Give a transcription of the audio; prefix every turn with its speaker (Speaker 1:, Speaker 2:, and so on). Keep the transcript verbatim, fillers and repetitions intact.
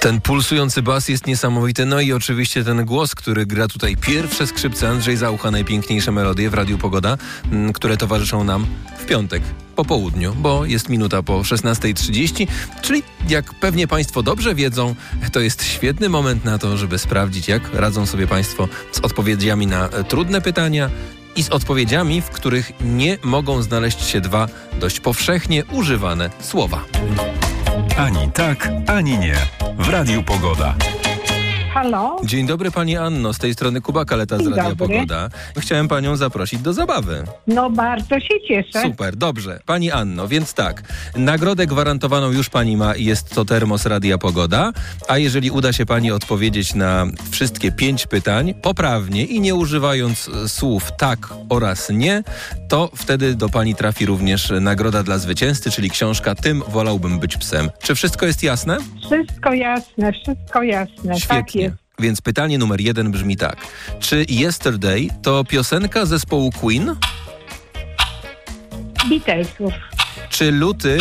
Speaker 1: Ten pulsujący bas jest niesamowity. No i oczywiście ten głos, który gra tutaj pierwsze skrzypce. Andrzej Zaucha, najpiękniejsze melodie w Radiu Pogoda, m, które towarzyszą nam w piątek po południu, bo jest minuta po szesnasta trzydzieści, czyli jak pewnie Państwo dobrze wiedzą, to jest świetny moment na to, żeby sprawdzić, jak radzą sobie Państwo z odpowiedziami na trudne pytania i z odpowiedziami, w których nie mogą znaleźć się dwa dość powszechnie używane słowa.
Speaker 2: Ani tak, ani nie. W Radiu Pogoda.
Speaker 3: Halo?
Speaker 1: Dzień dobry Pani Anno, z tej strony Kuba Kaleta z
Speaker 3: Dzień
Speaker 1: Radia
Speaker 3: dobry.
Speaker 1: Pogoda. Chciałem Panią zaprosić do zabawy.
Speaker 3: No bardzo się cieszę.
Speaker 1: Super, dobrze. Pani Anno, więc tak, nagrodę gwarantowaną już Pani ma i jest to termos Radia Pogoda, a jeżeli uda się Pani odpowiedzieć na wszystkie pięć pytań poprawnie i nie używając e, słów tak oraz nie, to wtedy do Pani trafi również nagroda dla zwycięzcy, czyli książka Tym wolałbym być psem. Czy wszystko jest jasne?
Speaker 3: Wszystko jasne, wszystko jasne. Tak
Speaker 1: Świetnie.
Speaker 3: jest.
Speaker 1: Więc pytanie numer jeden brzmi tak. Czy Yesterday to piosenka zespołu Queen?
Speaker 3: Beatlesów.
Speaker 1: Czy luty